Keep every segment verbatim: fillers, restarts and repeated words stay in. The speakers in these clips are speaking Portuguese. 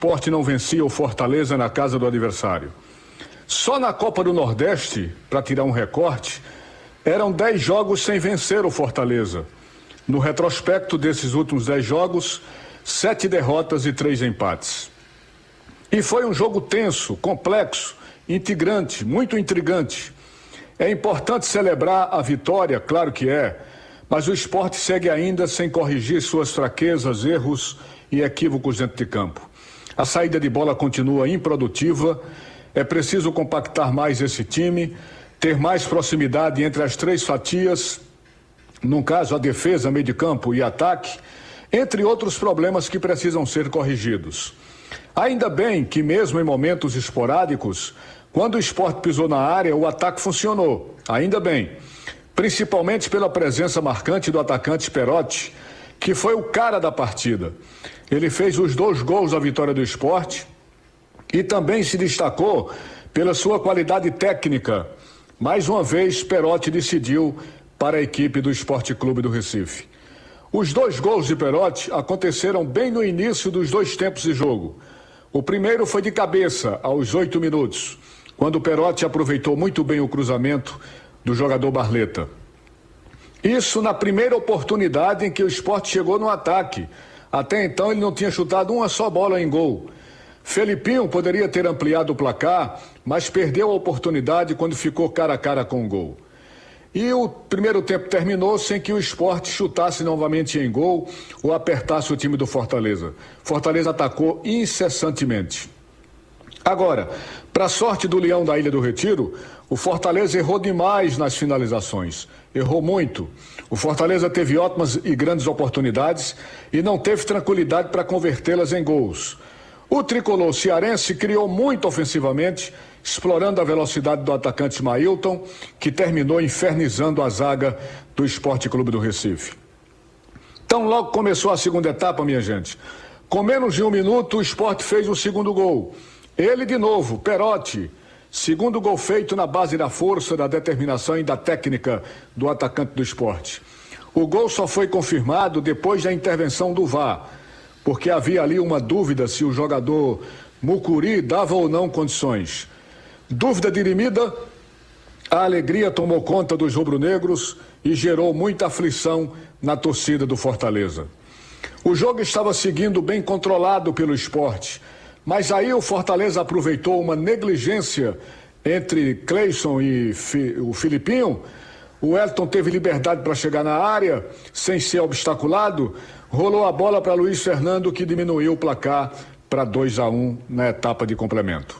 Sport não vencia o Fortaleza na casa do adversário. Só na Copa do Nordeste, para tirar um recorte, eram dez jogos sem vencer o Fortaleza. No retrospecto desses últimos dez jogos, sete derrotas e três empates. E foi um jogo tenso, complexo, intrigante, muito intrigante. É importante celebrar a vitória, claro que é, mas o Sport segue ainda sem corrigir suas fraquezas, erros e equívocos dentro de campo. A saída de bola continua improdutiva, é preciso compactar mais esse time, ter mais proximidade entre as três fatias, no caso a defesa, meio de campo e ataque, entre outros problemas que precisam ser corrigidos. Ainda bem que mesmo em momentos esporádicos, quando o Sport pisou na área, o ataque funcionou, ainda bem, principalmente pela presença marcante do atacante Perotti, que foi o cara da partida. Ele fez os dois gols da vitória do Sport e também se destacou pela sua qualidade técnica. Mais uma vez, Perotti decidiu para a equipe do Sport Clube do Recife. Os dois gols de Perotti aconteceram bem no início dos dois tempos de jogo. O primeiro foi de cabeça, aos oito minutos, quando Perotti aproveitou muito bem o cruzamento do jogador Barleta. Isso na primeira oportunidade em que o Sport chegou no ataque. Até então ele não tinha chutado uma só bola em gol. Felipinho poderia ter ampliado o placar, mas perdeu a oportunidade quando ficou cara a cara com o gol. E o primeiro tempo terminou sem que o Sport chutasse novamente em gol ou apertasse o time do Fortaleza. Fortaleza atacou incessantemente. Agora, para a sorte do Leão da Ilha do Retiro, o Fortaleza errou demais nas finalizações. Errou muito. O Fortaleza teve ótimas e grandes oportunidades e não teve tranquilidade para convertê-las em gols. O tricolor cearense criou muito ofensivamente, explorando a velocidade do atacante Mailton, que terminou infernizando a zaga do Sport Clube do Recife. Então logo começou a segunda etapa, minha gente. Com menos de um minuto, o Sport fez o segundo gol. Ele de novo, Perotti. Segundo gol feito na base da força, da determinação e da técnica do atacante do Sport. O gol só foi confirmado depois da intervenção do V A R, porque havia ali uma dúvida se o jogador Mucuri dava ou não condições. Dúvida dirimida, a alegria tomou conta dos rubro-negros e gerou muita aflição na torcida do Fortaleza. O jogo estava seguindo bem controlado pelo Sport, mas aí o Fortaleza aproveitou uma negligência entre Cleison e Fi, o Filipinho. O Elton teve liberdade para chegar na área, sem ser obstaculado, rolou a bola para Luiz Fernando, que diminuiu o placar para dois a um na etapa de complemento.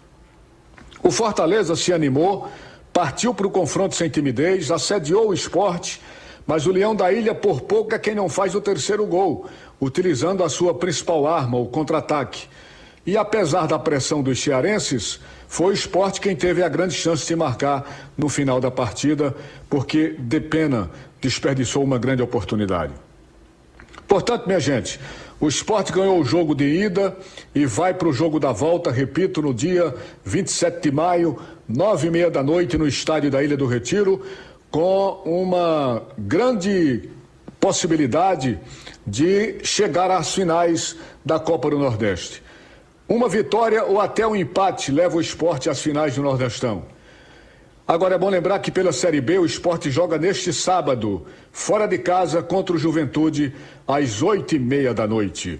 O Fortaleza se animou, partiu para o confronto sem timidez, assediou o Sport, mas o Leão da Ilha por pouco é quem não faz o terceiro gol, utilizando a sua principal arma, o contra-ataque. E apesar da pressão dos cearenses, foi o Sport quem teve a grande chance de marcar no final da partida, porque de pena desperdiçou uma grande oportunidade. Portanto, minha gente, o Sport ganhou o jogo de ida e vai para o jogo da volta, repito, no dia vinte e sete de maio, nove e meia da noite, no estádio da Ilha do Retiro, com uma grande possibilidade de chegar às finais da Copa do Nordeste. Uma vitória ou até um empate leva o Sport às finais do Nordestão. Agora é bom lembrar que pela Série B o Sport joga neste sábado, fora de casa, contra o Juventude, às oito e meia da noite.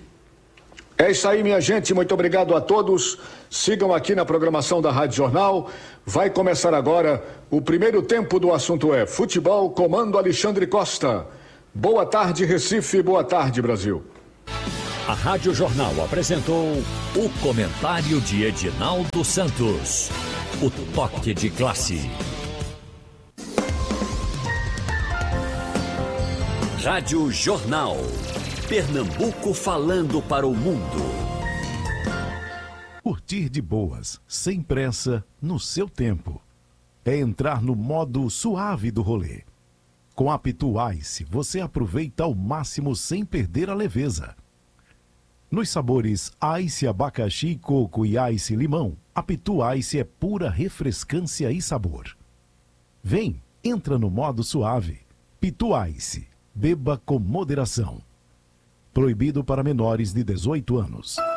É isso aí, minha gente, muito obrigado a todos. Sigam aqui na programação da Rádio Jornal. Vai começar agora o primeiro tempo do assunto é Futebol, comando Alexandre Costa. Boa tarde, Recife, boa tarde, Brasil. A Rádio Jornal apresentou o comentário de Edinaldo Santos. O toque de classe. Rádio Jornal. Pernambuco falando para o mundo. Curtir de boas, sem pressa, no seu tempo. É entrar no modo suave do rolê. Com a Pitu Ice, você aproveita ao máximo sem perder a leveza. Nos sabores Ice abacaxi, coco e Ice limão, a Pitu Ice é pura refrescância e sabor. Vem, entra no modo suave. Pitu Ice, beba com moderação. Proibido para menores de dezoito anos.